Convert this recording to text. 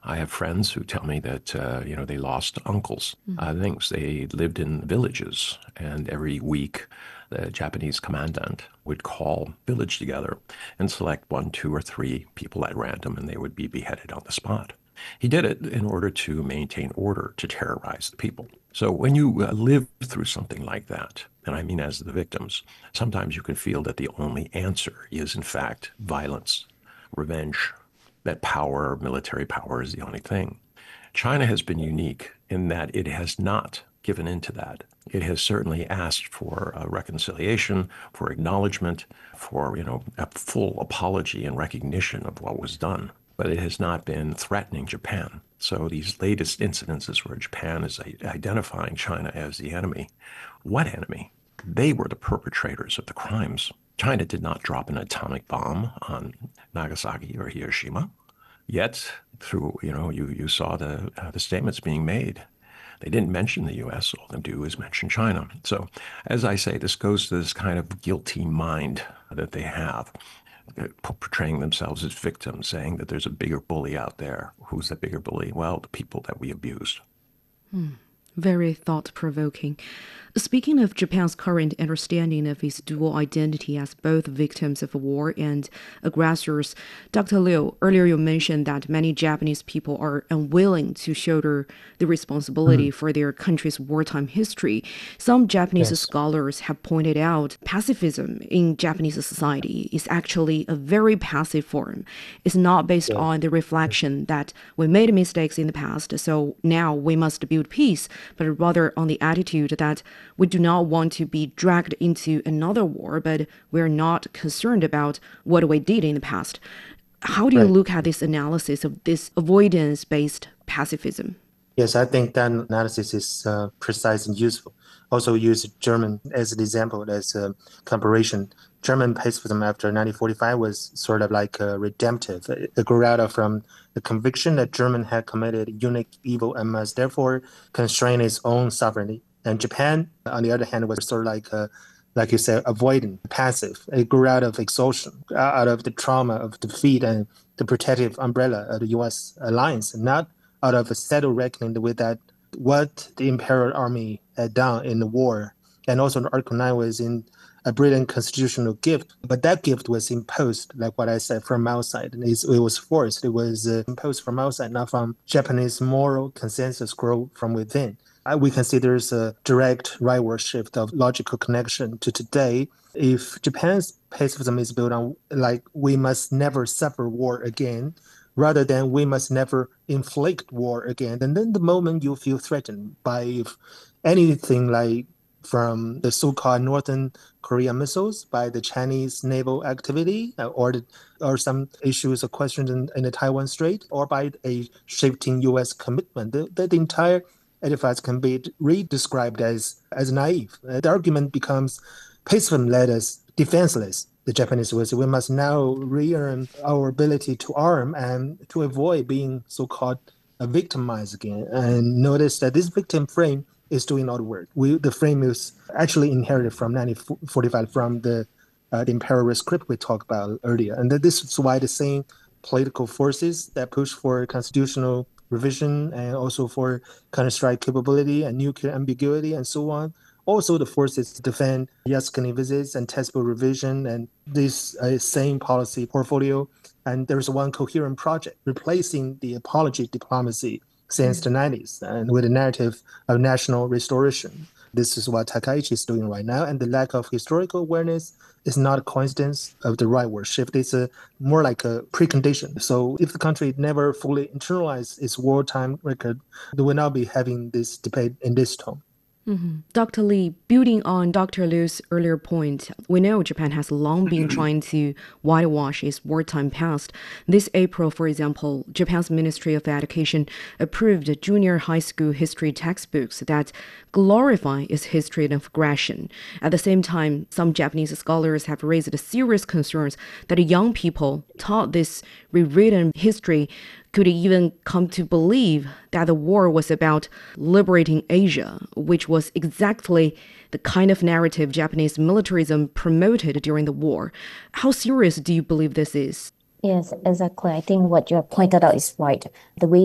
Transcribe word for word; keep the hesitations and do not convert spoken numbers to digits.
I have friends who tell me that, uh, you know, they lost uncles, Mm. uh, things. They lived in villages, and every week the Japanese commandant would call village together and select one, two, or three people at random, and they would be beheaded on the spot. He did it in order to maintain order, to terrorize the people. So when you uh, live through something like that, and I mean as the victims, sometimes you can feel that the only answer is, in fact, violence, revenge, that power, military power is the only thing. China has been unique in that it has not given into that. It has certainly asked for a reconciliation, for acknowledgement, for, you know, a full apology and recognition of what was done. But it has not been threatening Japan. So these latest incidences where Japan is identifying China as the enemy, what enemy? They were the perpetrators of the crimes. China did not drop an atomic bomb on Nagasaki or Hiroshima. Yet, through, you know, you, you saw the, uh, the statements being made. They didn't mention the U S. All they do is mention China. So, as I say, this goes to this kind of guilty mind that they have, uh, portraying themselves as victims, saying that there's a bigger bully out there. Who's the bigger bully? Well, the people that we abused. Hmm. Very thought-provoking. Speaking of Japan's current understanding of its dual identity as both victims of war and aggressors, Doctor Liu, earlier you mentioned that many Japanese people are unwilling to shoulder the responsibility Mm. for their country's wartime history. Some Japanese Yes. scholars have pointed out pacifism in Japanese society is actually a very passive form. It's not based Yeah. on the reflection that we made mistakes in the past, so now we must build peace, but rather on the attitude that we do not want to be dragged into another war, but we're not concerned about what we did in the past. How do you Right. look at this analysis of this avoidance-based pacifism? Yes, I think that analysis is uh, precise and useful. Also use German as an example, as a comparison. German pacifism after nineteen forty-five was sort of like uh, redemptive. It grew out of from the conviction that Germany had committed unique evil and must therefore constrain its own sovereignty. And Japan, on the other hand, was sort of like a, like you said, avoidant, passive. It grew out of exhaustion, out of the trauma of defeat and the protective umbrella of the U S alliance, not out of a settled reckoning with that what the Imperial Army had done in the war. And also Article nine was in a brilliant constitutional gift, but that gift was imposed, like what I said, from outside. And it was forced. It was uh, imposed from outside, not from Japanese moral consensus grow from within. Uh, we can see there's a direct rightward shift of logical connection to today. If Japan's pacifism is built on, like, we must never suffer war again, rather than we must never inflict war again. And then the moment you feel threatened by if anything like from the so-called Northern Korean missiles, by the Chinese naval activity, uh, or the, or some issues or questions in, in the Taiwan Strait, or by a shifting U S commitment, the, the, the entire edifice can be re-described as, as naive. Uh, the argument becomes pacifism led us defenseless. The Japanese will say we must now re-earn our ability to arm and to avoid being so-called uh, victimized again. And notice that this victim frame is doing all the work. We, the frame is actually inherited from nineteen forty-five, from the, uh, the imperial script we talked about earlier. And that this is why the same political forces that push for constitutional revision and also for counter-strike capability and nuclear ambiguity and so on, also the forces to defend Yasukuni visits and textbook revision and this uh, same policy portfolio. And there's one coherent project replacing the apology diplomacy since the nineties and with a narrative of national restoration. This is what Takaichi is doing right now. And the lack of historical awareness is not a coincidence of the rightward shift. It's a more like a precondition. So if the country never fully internalized its wartime record, they will not be having this debate in this tone. Mm-hmm. Doctor Lee, building on Doctor Liu's earlier point, we know Japan has long been trying to whitewash its wartime past. This April, for example, Japan's Ministry of Education approved junior high school history textbooks that glorify its history of aggression. At the same time, some Japanese scholars have raised serious concerns that young people taught this rewritten history could even come to believe that the war was about liberating Asia, which was exactly the kind of narrative Japanese militarism promoted during the war. How serious do you believe this is? Yes, exactly. I think what you have pointed out is right. The way